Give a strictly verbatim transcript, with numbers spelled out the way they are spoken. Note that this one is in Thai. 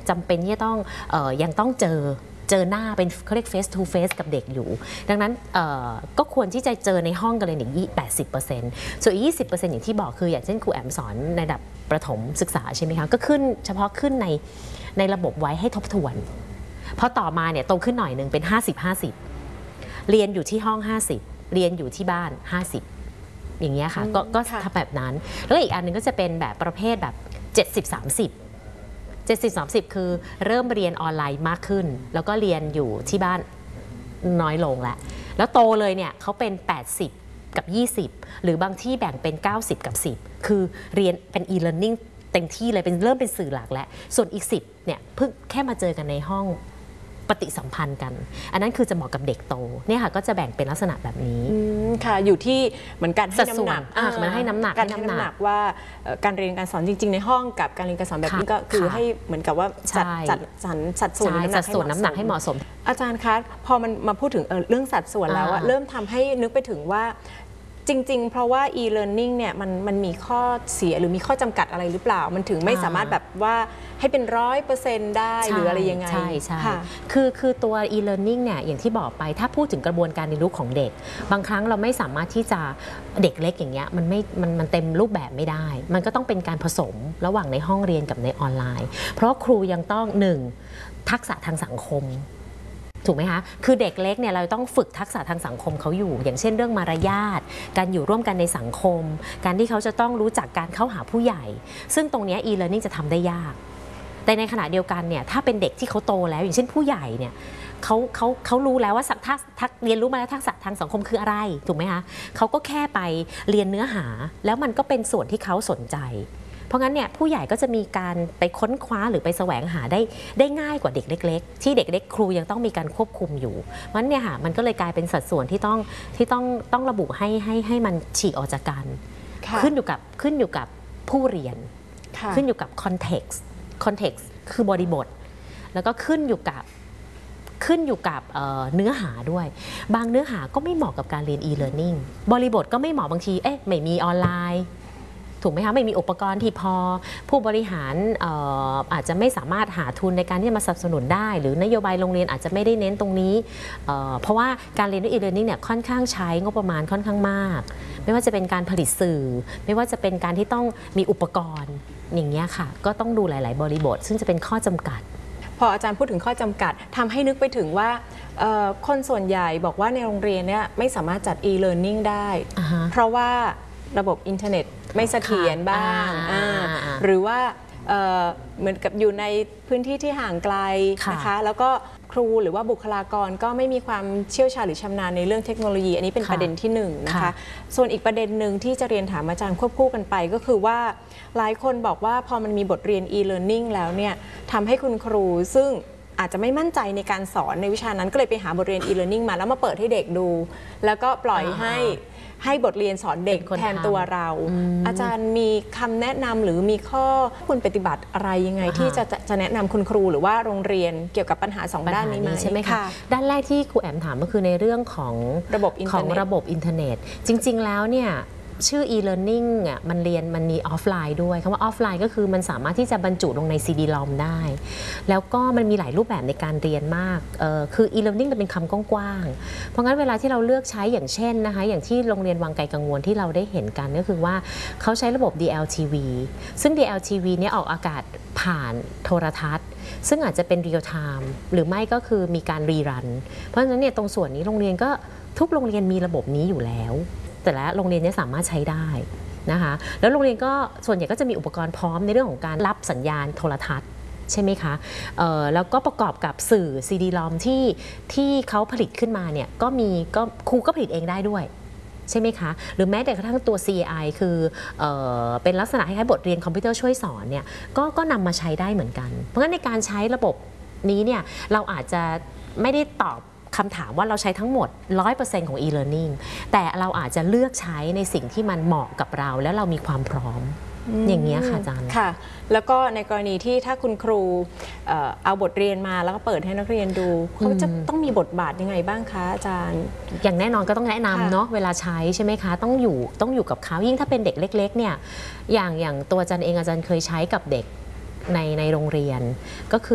จำเป็นที่จะต้องเอ่อยังต้องเจอเจอหน้าเป็นเขาเรียก face to face กับเด็กอยู่ดังนั้นก็ควรที่จะเจอในห้องกันเลยอย่างแปดสิบเปอร์เซ็นต์ ส่วนอีก ยี่สิบเปอร์เซ็นต์ อย่างที่บอกคืออย่างเช่นครูแอมสอนในระดับประถมศึกษาใช่ไหมคะก็ขึ้นเฉพาะขึ้นในในระบบไว้ให้ทบทวนพอต่อมาเนี่ยโตขึ้นหน่อยนึงเป็น ห้าสิบ ห้าสิบ เรียนอยู่ที่ห้องห้าสิบเรียนอยู่ที่บ้านห้าสิบอย่างเงี้ยค่ะก็ก็ทำแบบนั้นแล้วอีกอันนึงก็จะเป็นแบบประเภทแบบเจ็ดสิบ สามสิบเจ็ดสิบ สามสิบ คือเริ่มเรียนออนไลน์มากขึ้นแล้วก็เรียนอยู่ที่บ้านน้อยลงแล้วแล้วโตเลยเนี่ยเขาเป็นแปดสิบกับยี่สิบหรือบางที่แบ่งเป็นเก้าสิบกับสิบคือเรียนเป็น e-learning เต็มที่เลยเป็นเริ่มเป็นสื่อหลักแล้วส่วนอีกสิบเนี่ยเพิ่งแค่มาเจอกันในห้องปฏิสัมพันธ์กันอันนั้นคือจะเหมาะกับเด็กโตเนี่ยค่ะก็จะแบ่งเป็นลักษณะแบบนี้ค่ะอยู่ที่เหมือนการให้น้ำหนักมันให้น้ำหนักการให้น้ำหนักว่าการเรียนการสอนจริงๆในห้องกับการเรียนการสอนแบบนี้ก็คือให้เหมือนกับว่าจัดจัดสรรสัดส่วนน้ำหนักให้เหมาะสมอาจารย์คะพอมันมาพูดถึงเรื่องสัดส่วนแล้วเริ่มทำให้นึกไปถึงว่าจริงๆเพราะว่า e-learning เนี่ยมันมันมีข้อเสียหรือมีข้อจำกัดอะไรหรือเปล่ามันถึงไม่สามารถแบบว่าให้เป็นร้อยเปอร์เซ็นต์ได้หรืออะไรยังไงใช่ใช่คือคือตัว e-learning เนี่ยอย่างที่บอกไปถ้าพูดถึงกระบวนการเรียนรู้ของเด็กบางครั้งเราไม่สามารถที่จะเด็กเล็กอย่างเงี้ยมันไม่มันมันเต็มรูปแบบไม่ได้มันก็ต้องเป็นการผสมระหว่างในห้องเรียนกับในออนไลน์เพราะครูยังต้องหนึ่งทักษะทางสังคมถูกไหมคะ คือเด็กเล็กเนี่ยเราต้องฝึกทักษะทางสังคมเขาอยู่อย่างเช่นเรื่องมารยาทการอยู่ร่วมกันในสังคมการที่เขาจะต้องรู้จักการเข้าหาผู้ใหญ่ซึ่งตรงนี้ e-learning จะทำได้ยากแต่ในขณะเดียวกันเนี่ยถ้าเป็นเด็กที่เขาโตแล้วอย่างเช่นผู้ใหญ่เนี่ยเขาเขาเขารู้แล้วว่าทักษะเรียนรู้มาแล้วทักษะทางสังคมคืออะไรถูกไหมคะเขาก็แค่ไปเรียนเนื้อหาแล้วมันก็เป็นส่วนที่เขาสนใจเพราะงั้นเนี่ยผู้ใหญ่ก็จะมีการไปค้นคว้าหรือไปแสวงหาได้ได้ง่ายกว่าเด็กเล็กๆที่เด็กเล็กครูยังต้องมีการควบคุมอยู่เพราะงั้นเนี่ยค่ะมันก็เลยกลายเป็นสัดส่วนที่ต้องที่ต้องต้องระบุให้ให้ให้มันฉีกออกจากกันขึ้นอยู่กับขึ้นอยู่กับผู้เรียนขึ้นอยู่กับ context context คือบริบทแล้วก็ขึ้นอยู่กับขึ้นอยู่กับเเนื้อหาด้วยบางเนื้อหาก็ไม่เหมาะกับการเรียน e-learning บริบทก็ไม่เหมาะบางทีเอ๊ะไม่มีออนไลน์ถูกไหมคะไม่มีอุปกรณ์ที่พอผู้บริหารอาจจะไม่สามารถหาทุนในการที่จะมาสนับสนุนได้หรือนโยบายโรงเรียนอาจจะไม่ได้เน้นตรงนี้เเพราะว่าการเรียนด้วย e-learning เนี่ยค่อนข้างใช้งบประมาณค่อนข้างมากไม่ว่าจะเป็นการผลิตสื่อไม่ว่าจะเป็นการที่ต้องมีอุปกรณ์อย่างเงี้ยค่ะก็ต้องดูหลายๆบริบทซึ่งจะเป็นข้อจำกัดพออาจารย์พูดถึงข้อจำกัดทำให้นึกไปถึงว่าคนส่วนใหญ่บอกว่าในโรงเรียนเนี่ยไม่สามารถจัด e-learning ได้ uh-huh. เพราะว่าระบบอินเทอร์เน็ตไม่เสถียรบ้างหรือว่าเหมือนกับอยู่ในพื้นที่ที่ห่างไกลนะคะแล้วก็ครูหรือว่าบุคลากรก็ไม่มีความเชี่ยวชาญหรือชำนาญในเรื่องเทคโนโลยีอันนี้เป็นประเด็นที่หนึ่งนะคะส่วนอีกประเด็นหนึ่งที่จะเรียนถามอาจารย์ควบคู่กันไปก็คือว่าหลายคนบอกว่าพอมันมีบทเรียน e-learning แล้วเนี่ยทำให้คุณครูซึ่งอาจจะไม่มั่นใจในการสอนในวิชานั้นก็เลยไปหาบทเรียน e-learning มาแล้วมาเปิดให้เด็กดูแล้วก็ปล่อยให้ให้บทเรียนสอนเด็กแทนตัวเรา อาจารย์มีคำแนะนำหรือมีข้อควรปฏิบัติอะไรยังไงที่จะจะแนะนำคุณครูหรือว่าโรงเรียนเกี่ยวกับปัญหาสองด้านนี้ไหมใช่ไหมคะด้านแรกที่ครูแอมถามก็คือในเรื่องของระบบของระบบอินเทอร์เน็ตจริงๆแล้วเนี่ยชื่อ e-learning อ่ะมันเรียนมันมีออฟไลน์ด้วยคำว่าออฟไลน์ก็คือมันสามารถที่จะบรรจุลงใน ซี ดี รอม ได้แล้วก็มันมีหลายรูปแบบในการเรียนมากเอ่อคือ e-learning มันเป็นคำกว้างๆเพราะงั้นเวลาที่เราเลือกใช้อย่างเช่นนะคะอย่างที่โรงเรียนวังไกลกังวลที่เราได้เห็นกันก็คือว่าเขาใช้ระบบ ดี แอล ที วี ซึ่ง ดี แอล ที วี เนี่ยออกอากาศผ่านโทรทัศน์ซึ่งอาจจะเป็นเรียลไทม์หรือไม่ก็คือมีการรีรันเพราะฉะนั้นเนี่ยตรงส่วนนี้โรงเรียนก็ทุกโรงเรียนมีระบบนี้อยู่แล้วแต่ละโรงเรียนนี้สามารถใช้ได้นะคะแล้วโรงเรียนก็ส่วนใหญ่ก็จะมีอุปกรณ์พร้อมในเรื่องของการรับสัญญาณโทรทัศน์ใช่ไหมคะแล้วก็ประกอบกับสื่อ ซี ดี รอม ที่ที่เขาผลิตขึ้นมาเนี่ยก็มีก็ครูก็ผลิตเองได้ด้วยใช่ไหมคะหรือแม้แต่กระทั่งตัว ซี เอ ไอ คือเอ่อเป็นลักษณะคล้ายๆบทเรียนคอมพิวเตอร์ช่วยสอนเนี่ยก็ก็นำมาใช้ได้เหมือนกันเพราะงั้นในการใช้ระบบนี้เนี่ยเราอาจจะไม่ได้ตอบคำถามว่าเราใช้ทั้งหมด ร้อยเปอร์เซ็นต์ ของ e-learning แต่เราอาจจะเลือกใช้ในสิ่งที่มันเหมาะกับเราแล้วเรามีความพร้อมอย่างนี้ค่ะอาจารย์ค่ะแล้วก็ในกรณีที่ถ้าคุณครูเอาบทเรียนมาแล้วก็เปิดให้นักเรียนดูเขาจะต้องมีบทบาทยังไงบ้างคะอาจารย์อย่างแน่นอนก็ต้องแนะนำเนาะเวลาใช้ใช่ไหมคะต้องอยู่ต้องอยู่กับเขายิ่งถ้าเป็นเด็กเล็กๆเนี่ยอย่างอย่างตัวอาจารย์เองอาจารย์เคยใช้กับเด็กในในโรงเรียนก็คือ